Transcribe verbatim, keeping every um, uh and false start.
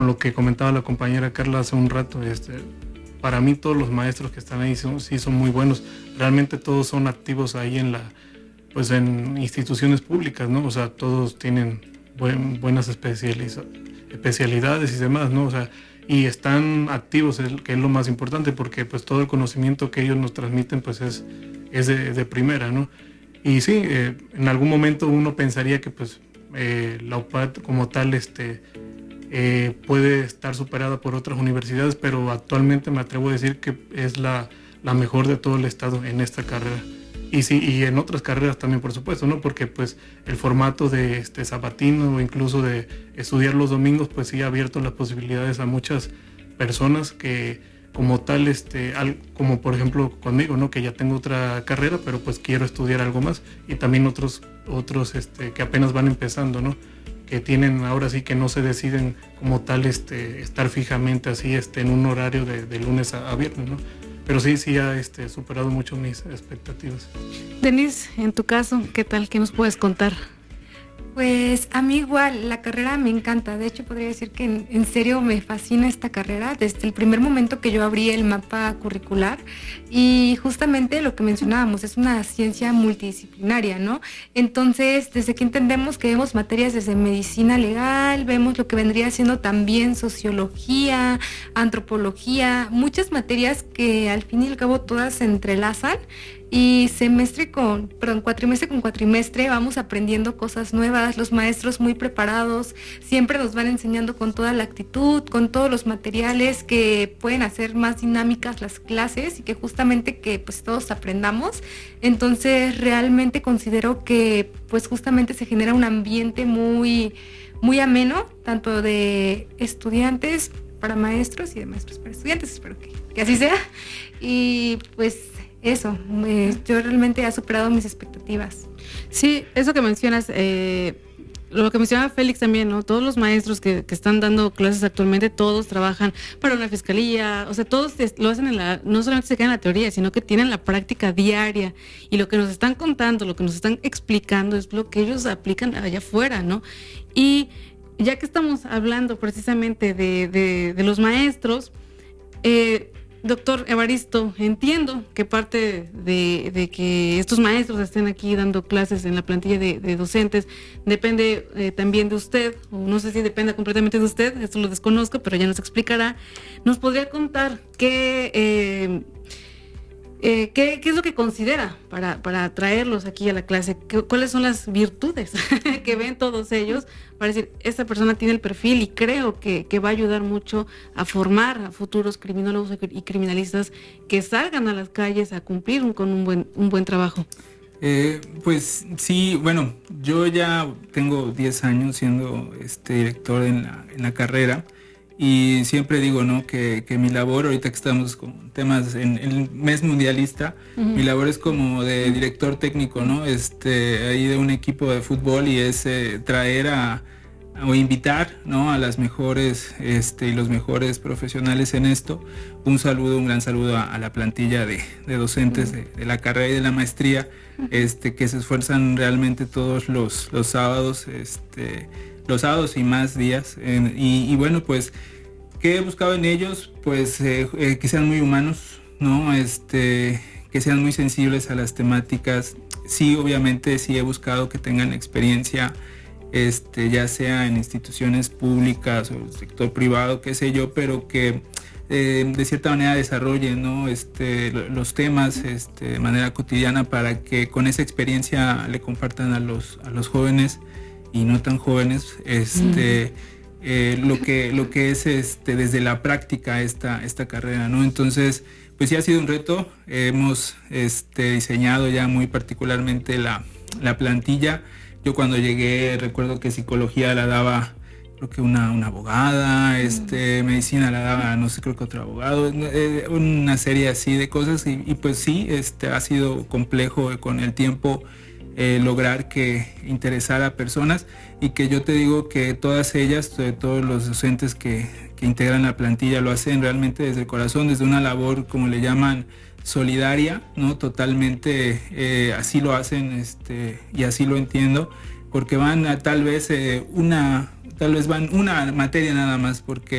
lo que comentaba la compañera Carla hace un rato, este, para mí todos los maestros que están ahí son, sí son muy buenos. Realmente todos son activos ahí en la, pues en instituciones públicas, ¿no? O sea, todos tienen buen, buenas especializa, especialidades y demás, ¿no? O sea, y están activos, que es lo más importante, porque pues todo el conocimiento que ellos nos transmiten pues es, es de, de primera, ¿no? Y sí, eh, en algún momento uno pensaría que pues eh, la U P A D como tal este, eh, puede estar superada por otras universidades, pero actualmente me atrevo a decir que es la, la mejor de todo el estado en esta carrera. Y sí, y en otras carreras también, por supuesto, ¿no? Porque pues el formato de este sabatino o incluso de estudiar los domingos, pues sí ha abierto las posibilidades a muchas personas que como tal, este, al, como por ejemplo conmigo, ¿no? Que ya tengo otra carrera, pero pues quiero estudiar algo más. Y también otros, otros este, que apenas van empezando, ¿no? Que tienen ahora sí que no se deciden como tal este, estar fijamente así este, en un horario de, de lunes a, a viernes, ¿no? Pero sí, sí ha este, superado mucho mis expectativas. Denise, en tu caso, ¿qué tal? ¿Qué nos puedes contar? Pues a mí igual, la carrera me encanta. De hecho, podría decir que en, en serio me fascina esta carrera desde el primer momento que yo abrí el mapa curricular. Y justamente lo que mencionábamos, es una ciencia multidisciplinaria, ¿no? Entonces, desde que entendemos que vemos materias desde medicina legal, vemos lo que vendría siendo también sociología, antropología, muchas materias que al fin y al cabo todas se entrelazan. Y semestre con, perdón, cuatrimestre con cuatrimestre vamos aprendiendo cosas nuevas, los maestros muy preparados, siempre nos van enseñando con toda la actitud, con todos los materiales que pueden hacer más dinámicas las clases y que justamente que pues todos aprendamos. Entonces realmente considero que pues justamente se genera un ambiente muy, muy ameno, tanto de estudiantes para maestros y de maestros para estudiantes, espero que, que así sea. Y pues eso, eh, yo realmente ha superado mis expectativas. Sí, eso que mencionas, eh, lo que mencionaba Félix también, ¿no? Todos los maestros que, que están dando clases actualmente, todos trabajan para una fiscalía, o sea, todos lo hacen en la, no solamente se quedan en la teoría, sino que tienen la práctica diaria, y lo que nos están contando, lo que nos están explicando es lo que ellos aplican allá afuera, ¿no? Y ya que estamos hablando precisamente de, de, de los maestros, eh, doctor Evaristo, entiendo que parte de, de que estos maestros estén aquí dando clases en la plantilla de, de docentes depende eh, también de usted, o no sé si depende completamente de usted, esto lo desconozco, pero ya nos explicará. ¿Nos podría contar qué, eh, eh, qué, qué es lo que considera para, para traerlos aquí a la clase? ¿Qué, ¿Cuáles son las virtudes que ven todos ellos para decir, esta persona tiene el perfil y creo que, que va a ayudar mucho a formar a futuros criminólogos y criminalistas que salgan a las calles a cumplir un, con un buen, un buen trabajo? Eh, pues sí, bueno, yo ya tengo diez años siendo este director en la, en la carrera, y siempre digo, ¿no? que, que mi labor, ahorita que estamos con temas en el mes mundialista, uh-huh. mi labor es como de director técnico, ¿no? Este, ahí de un equipo de fútbol, y es eh, traer a o invitar, ¿no? a las mejores este, y los mejores profesionales en esto. Un saludo, un gran saludo a, a la plantilla de, de docentes de, de la carrera y de la maestría, este, que se esfuerzan realmente todos los, los sábados, este, los sábados y más días. En, y, y bueno, pues, ¿qué he buscado en ellos? Pues eh, eh, que sean muy humanos, ¿no? Este, que sean muy sensibles a las temáticas. Sí, obviamente, sí he buscado que tengan experiencia, Este, ya sea en instituciones públicas o el sector privado, qué sé yo, pero que eh, de cierta manera desarrollen, ¿no? este, los temas este, de manera cotidiana, para que con esa experiencia le compartan a los, a los jóvenes y no tan jóvenes este, mm. eh, lo, que, lo que es este, desde la práctica esta, esta carrera, ¿no? Entonces, pues sí ha sido un reto. Hemos este, diseñado ya muy particularmente la, la plantilla. Yo cuando llegué recuerdo que psicología la daba creo que una, una abogada, este, medicina la daba no sé, creo que otro abogado, eh, una serie así de cosas, y, y pues sí, este, ha sido complejo con el tiempo eh, lograr que interesara a personas, y que yo te digo que todas ellas, todos los docentes que, que integran la plantilla lo hacen realmente desde el corazón, desde una labor, como le llaman, solidaria, ¿no? Totalmente eh, así lo hacen, este, y así lo entiendo, porque van a tal vez eh, una, tal vez van una materia nada más, porque